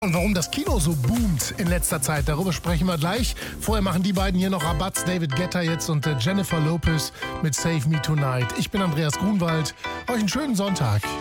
Und warum das Kino so boomt in letzter Zeit, darüber sprechen wir gleich. Vorher machen die beiden hier noch Rabatz, David Guetta jetzt und Jennifer Lopez mit Save Me Tonight. Ich bin Andreas Grunwald. Euch einen schönen Sonntag.